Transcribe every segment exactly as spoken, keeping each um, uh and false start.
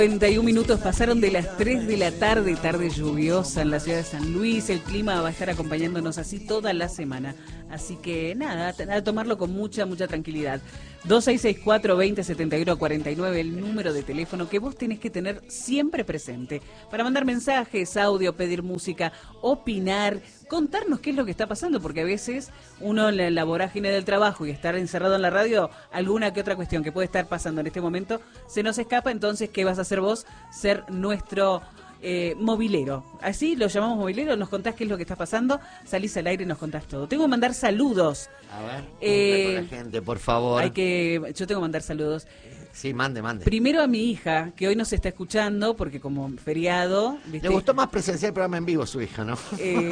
cuarenta y un minutos pasaron de las tres de la tarde, tarde lluviosa en la ciudad de San Luis. El clima va a estar acompañándonos así toda la semana. Así que nada, a tomarlo con mucha, mucha tranquilidad. dos seis seis cuatro, veinte, setenta y uno, cuarenta y nueve, el número de teléfono que vos tenés que tener siempre presente para mandar mensajes, audio, pedir música, opinar, contarnos qué es lo que está pasando, porque a veces uno en la, la vorágine del trabajo y estar encerrado en la radio, alguna que otra cuestión que puede estar pasando en este momento se nos escapa. Entonces, ¿qué vas a hacer vos? Ser nuestro eh, movilero. Así lo llamamos movilero, nos contás qué es lo que está pasando, salís al aire y nos contás todo. Tengo que mandar saludos. A ver, eh, con la gente, por favor. Hay que, yo tengo que mandar saludos. Sí, mande, mande. Primero a mi hija, que hoy nos está escuchando, porque como feriado... ¿viste? Le gustó más presenciar el programa en vivo su hija, ¿no?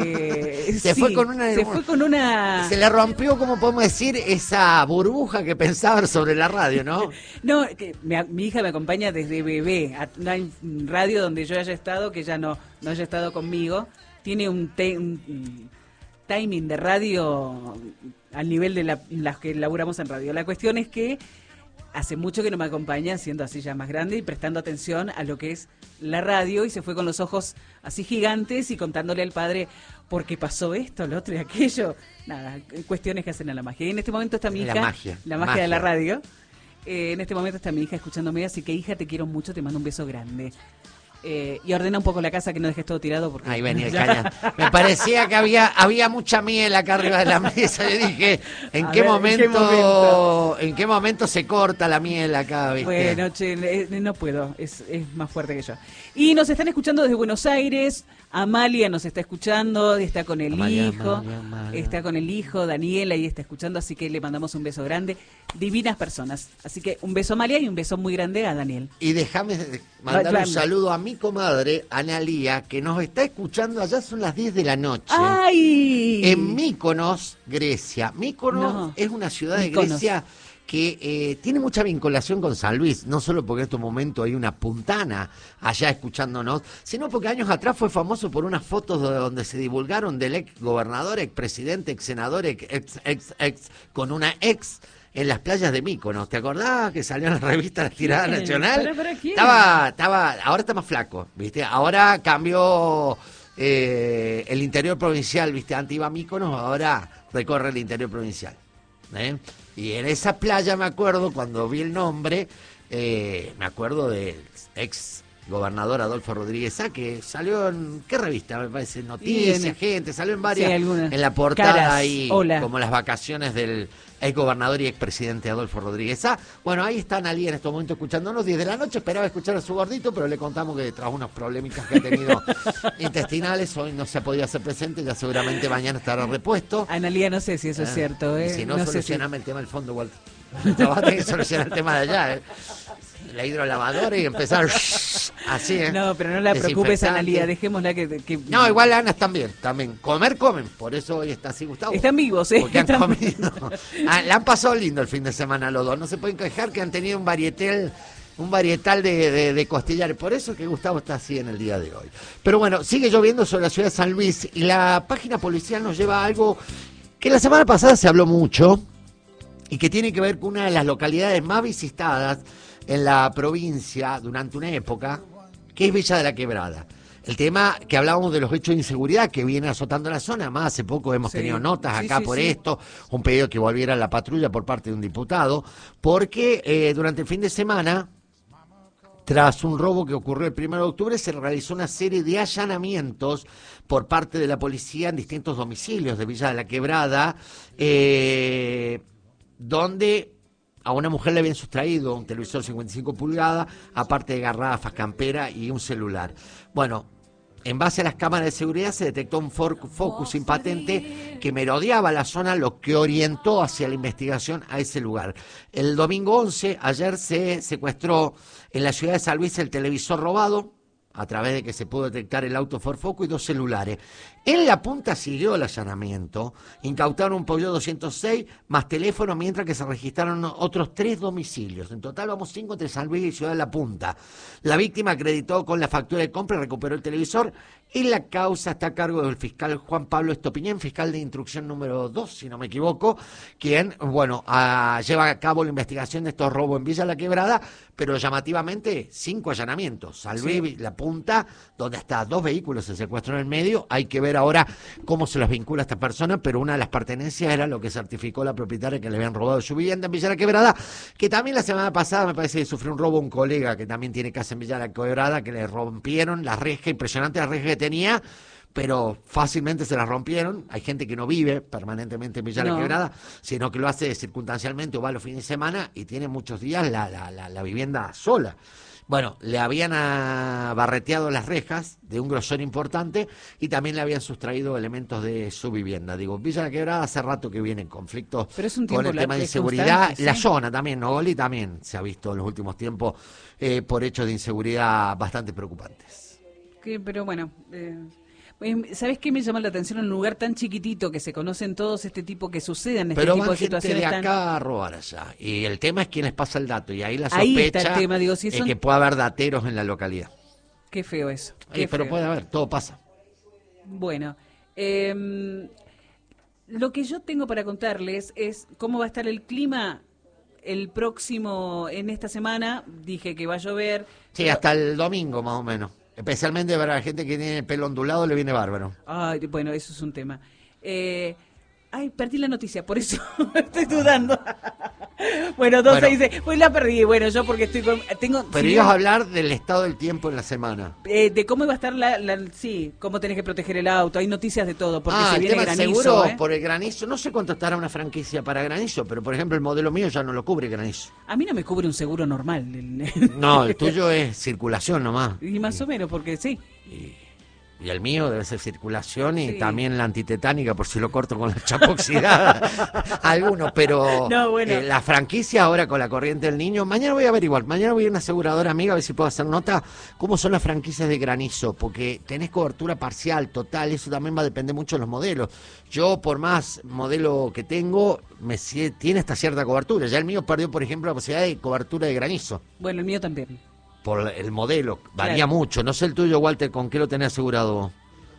Eh, se sí, fue con una... Se fue con una... Se le rompió, como podemos decir, esa burbuja que pensaba sobre la radio, ¿no? No, que mi, mi hija me acompaña desde bebé. A, no hay radio donde yo haya estado que ella no, no haya estado conmigo. Tiene un, te, un, un timing de radio al nivel de la, las que laburamos en radio. La cuestión es que hace mucho que no me acompaña, siendo así ya más grande y prestando atención a lo que es la radio, y se fue con los ojos así gigantes y contándole al padre por qué pasó esto, lo otro y aquello. Nada, cuestiones que hacen a la magia. Y en este momento está mi hija, la magia, la magia, magia. de la radio. Eh, en este momento está mi hija escuchándome, así que hija, te quiero mucho, te mando un beso grande. Eh, y ordena un poco la casa, que no dejes todo tirado porque... Ahí venía el caña. Me parecía que había había mucha miel acá arriba de la mesa. Yo dije, ¿en qué, ver, momento, ¿en qué momento? ¿en qué momento se corta la miel acá? ¿Viste? Bueno, che, eh, no puedo, es, es más fuerte que yo. Y nos están escuchando desde Buenos Aires. Amalia nos está escuchando, está con el Amalia, hijo, Amalia, Amalia. está con el hijo, Daniela, y está escuchando, así que le mandamos un beso grande. Divinas personas. Así que un beso a Amalia y un beso muy grande a Daniel. Y déjame mandar Va, un saludo a mi comadre, Analía, que nos está escuchando. Allá son las diez de la noche. ¡Ay! En Mykonos, Grecia. Mykonos No. es una ciudad Mykonos. de Grecia que eh, tiene mucha vinculación con San Luis, no solo porque en estos momentos hay una puntana allá escuchándonos, sino porque años atrás fue famoso por unas fotos de donde se divulgaron del ex gobernador, ex presidente, ex senador, ex, ex, ex, ex, con una ex en las playas de Mykonos. ¿Te acordás que salió en la revista La Tirada ¿Quién? Nacional? ¿Pero para quién? Estaba, estaba, ahora está más flaco, ¿viste? Ahora cambió eh, el interior provincial, ¿viste? Antes iba a Mykonos, ahora recorre el interior provincial. ¿Eh? Y en esa playa me acuerdo, cuando vi el nombre, eh, me acuerdo del ex gobernador Adolfo Rodríguez Sá, que salió en, ¿qué revista? Me parece, Noticias, en- Gente, salió en varias, Sí, algunas. en la portada Caras, ahí, hola. como las vacaciones del ex gobernador y ex presidente Adolfo Rodríguez Sá. Bueno, ahí está Analía en estos momentos escuchándonos, diez de la noche, esperaba escuchar a su gordito, pero le contamos que tras unos problemitas que ha tenido intestinales, hoy no se ha podido hacer presente, ya seguramente mañana estará repuesto. Analía, no sé si eso es Ah, cierto, y ¿eh? si no, no sé si... solucioname el tema del fondo, Walter. Vas a tener que solucionar el tema de allá, ¿eh? La hidrolavadora y empezar así, ¿eh? No, pero no la preocupes, Desinfectante. Analía, dejémosla que... que... No, igual Ana también, también. Comer, comen. Por eso hoy está así, Gustavo. Están vivos, ¿eh? Porque han Están- comido. Ah, la han pasado lindo el fin de semana los dos. No se pueden quejar que han tenido un varietal, un varietal de, de, de costillares. Por eso que Gustavo está así en el día de hoy. Pero bueno, sigue lloviendo sobre la ciudad de San Luis y la página policial nos lleva a algo que la semana pasada se habló mucho y que tiene que ver con una de las localidades más visitadas en la provincia durante una época, que es Villa de la Quebrada. El tema que hablábamos de los hechos de inseguridad que viene azotando la zona, más hace poco hemos Sí. tenido notas Sí, acá sí, por sí. esto, un pedido que volviera a la patrulla por parte de un diputado, porque eh, durante el fin de semana, tras un robo que ocurrió el primero de octubre, se realizó una serie de allanamientos por parte de la policía en distintos domicilios de Villa de la Quebrada, eh, donde a una mujer le habían sustraído un televisor cincuenta y cinco pulgadas, aparte de garrafas, campera y un celular. Bueno, en base a las cámaras de seguridad se detectó un for- Focus sin patente que merodeaba la zona, lo que orientó hacia la investigación a ese lugar. El domingo once, ayer se secuestró en la ciudad de San Luis el televisor robado, a través de que se pudo detectar el auto Ford Focus y dos celulares. En la punta siguió el allanamiento, incautaron un Peugeot doscientos seis más teléfono, mientras que se registraron otros tres domicilios. En total vamos cinco entre San Luis y Ciudad de la Punta. La víctima acreditó con la factura de compra y recuperó el televisor, y la causa está a cargo del fiscal Juan Pablo Estopiñán, fiscal de instrucción número dos, si no me equivoco, quien, bueno, a, lleva a cabo la investigación de estos robos en Villa La Quebrada, pero llamativamente cinco allanamientos. Salvé Sí. la punta, donde hasta dos vehículos se secuestraron en el medio. Hay que ver ahora cómo se las vincula a esta persona, pero una de las pertenencias era lo que certificó la propietaria que le habían robado su vivienda en Villa La Quebrada, que también la semana pasada me parece que sufrió un robo un colega que también tiene casa en Villa La Quebrada, que le rompieron la reja, impresionante la reja que tenía, pero fácilmente se las rompieron. Hay gente que no vive permanentemente en Villa La No. Quebrada, sino que lo hace circunstancialmente o va los fines de semana y tiene muchos días la, la, la, la vivienda sola. Bueno, le habían ah, barreteado las rejas de un grosor importante y también le habían sustraído elementos de su vivienda. Digo, Villa La Quebrada hace rato que viene en conflictos Pero es un con tiempo el la- tema de de inseguridad. constante, La sí. zona también, Nogoli también se ha visto en los últimos tiempos eh, por hechos de inseguridad bastante preocupantes. Que, pero bueno, eh, eh, ¿sabes qué me llama la atención? En un lugar tan chiquitito que se conocen todos este tipo, que suceden este Pero tipo van de gente situaciones de tan... acá a robar allá. Y el tema es quién les pasa el dato. Y ahí la Ahí está sospecha el tema, digo, si es son- que puede haber dateros en la localidad. Qué feo eso. Eh, Qué pero feo. puede haber, todo pasa. Bueno, eh, lo que yo tengo para contarles es cómo va a estar el clima el próximo, en esta semana. Dije que va a llover. Sí, pero- hasta el domingo más o menos. Especialmente para la gente que tiene el pelo ondulado le viene bárbaro. Ay, bueno, eso es un tema. Eh, ay, perdí la noticia, por eso estoy dudando. Bueno, entonces Bueno. dice, pues la perdí. Bueno, yo porque estoy con... Tengo, Pero si ibas no- a hablar del estado del tiempo en la semana. eh, de cómo iba a estar la, la- sí, cómo tenés que proteger el auto. Hay noticias de todo, porque ah, se el viene tema del granizo. seguro ¿eh? por el granizo. No sé cuánto estará una franquicia para granizo, pero por ejemplo el modelo mío ya no lo cubre granizo. A mí no me cubre un seguro normal. el- No, el tuyo es circulación nomás. Y más o menos, porque sí. Y, y el mío debe ser circulación y Sí. también la antitetánica por si lo corto con la chapa oxidada. Algunos, pero No, bueno. eh, la franquicia ahora con la corriente del niño. Mañana voy a averiguar. Mañana voy a una aseguradora amiga a ver si puedo hacer nota cómo son las franquicias de granizo, porque tenés cobertura parcial, total. Eso también va a depender mucho de los modelos. Yo, por más modelo que tengo, me sie- tiene esta cierta cobertura. Ya el mío perdió, por ejemplo, la posibilidad de cobertura de granizo. Bueno, el mío también. Por el modelo, varía Claro. mucho. No sé el tuyo, Walter, ¿con qué lo tenés asegurado vos?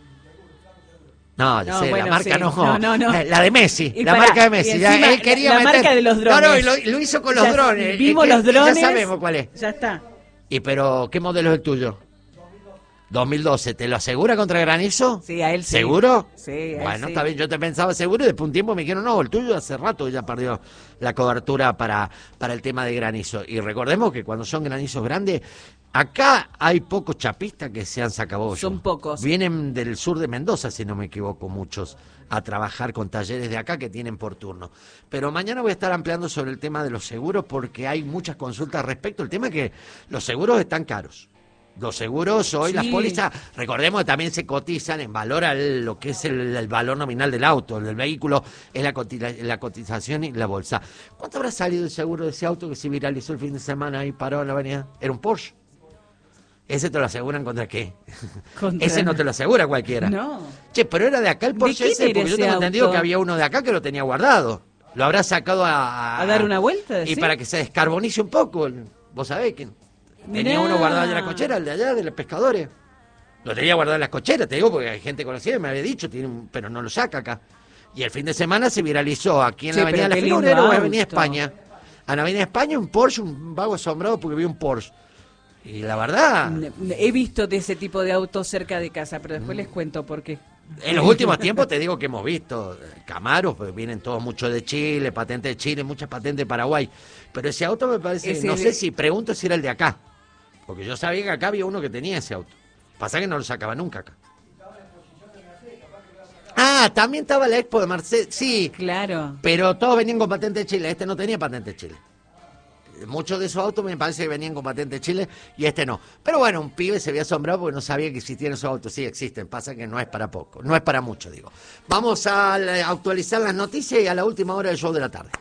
No, ya No, sé, bueno, la marca sí. no, No, no, no. Eh, la de Messi, Y la pará, marca de y Messi. Ya, encima, él quería la meter- marca de los No, drones. no, y lo, y lo hizo con los Ya drones. Vimos Es que los drones. Ya sabemos cuál es. Ya está. Y pero, ¿qué modelo es el tuyo? dos mil doce, ¿te lo asegura contra granizo? Sí, a él sí. ¿Seguro? Sí, a él Bueno, sí. está bien, yo te pensaba seguro y después un tiempo me dijeron, no, el tuyo hace rato ya perdió la cobertura para, para el tema de granizo. Y recordemos que cuando son granizos grandes, acá hay pocos chapistas que sean sacabollos. Son pocos. Vienen del sur de Mendoza, si no me equivoco, muchos a trabajar con talleres de acá que tienen por turno. Pero mañana voy a estar ampliando sobre el tema de los seguros porque hay muchas consultas respecto al tema es que los seguros están caros. Los seguros hoy, Sí. las pólizas, recordemos que también se cotizan en valor a lo que es el, el valor nominal del auto, el del vehículo, es la, cotiza- la cotización y la bolsa. ¿Cuánto habrá salido el seguro de ese auto que se viralizó el fin de semana y paró en la avenida? ¿Era un Porsche? ¿Ese te lo aseguran contra qué? Contra- Ese no te lo asegura cualquiera. No. Che, pero era de acá el ¿De Porsche quién ese, era porque yo ese tengo entendido auto? que había uno de acá que lo tenía guardado. Lo habrá sacado a... ¿A dar una vuelta? Y ¿sí? para que se descarbonice un poco. el- Vos sabés que tenía Mirá. uno guardado allá en la cochera, el de allá, de los pescadores. Lo tenía guardado en las cocheras, te digo, porque hay gente conocida que me había dicho, tiene un- pero no lo saca acá. Y el fin de semana se viralizó aquí en Sí, la Avenida pero La qué lindo Figurera o en Avenida auto. España. En la Avenida España un Porsche, un vago asombrado porque vi un Porsche. Y la verdad, He visto de ese tipo de autos cerca de casa, pero después les cuento por qué. en los últimos tiempos te digo que hemos visto eh, Camaros, pues vienen todos muchos de Chile, patentes de Chile, muchas patentes de Paraguay. Pero ese auto me parece, Ese no de- sé si, pregunto si era el de acá. Porque yo sabía que acá había uno que tenía ese auto. Pasa que no lo sacaba nunca acá. Ah, también estaba la Expo de Mercedes, sí, Claro. pero todos venían con patente de Chile. Este no tenía patente de Chile. Muchos de esos autos me parece que venían con patente de Chile y este no. Pero bueno, un pibe se había asombrado porque no sabía que existían esos autos. Sí, existen, pasa que no es para poco, no es para mucho, digo. Vamos a la- actualizar las noticias y a la última hora del show de la tarde.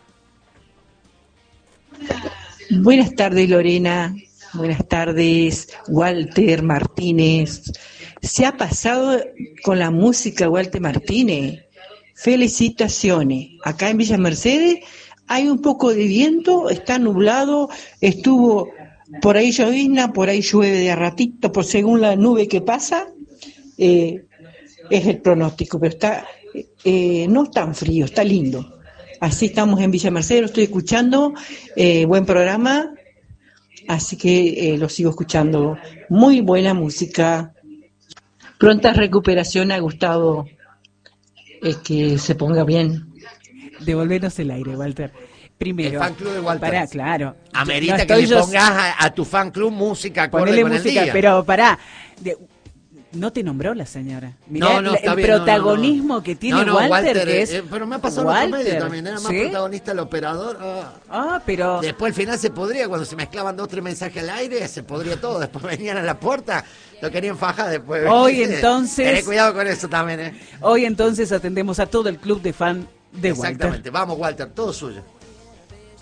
Buenas tardes, Lorena. Buenas tardes, Walter Martínez. Se ha pasado con la música, Walter Martínez. Felicitaciones. Acá en Villa Mercedes hay un poco de viento, está nublado, estuvo por ahí llovizna, por ahí llueve de a ratito, por según la nube que pasa, eh, es el pronóstico, pero está eh, no tan frío, está lindo. Así estamos en Villa Mercedes, lo estoy escuchando, eh, buen programa. así que eh, lo sigo escuchando. Muy buena música. Pronta recuperación a Gustavo, es que se ponga bien. Devolvernos el aire, Walter. Primero, el fan club de Walter. Pará, claro. Amerita no que le yo... pongas a, a tu fan club música acorde Ponele con música, el día. pero pará. De... No te nombró la señora. Mirá no, no, la, está el bien, protagonismo no, no. que tiene no, no, Walter, Walter que eh, es... eh, pero me ha pasado Walter, en otro medio también, era más ¿sí? protagonista el operador. Ah. ah, pero... Después al final se podría, cuando se mezclaban dos o tres mensajes al aire, se podría todo. Después venían a la puerta, lo querían fajar después. Hoy entonces... Tené cuidado con eso también, ¿eh? Hoy entonces atendemos a todo el club de fan de Walter. Exactamente, vamos Walter, todo suyo.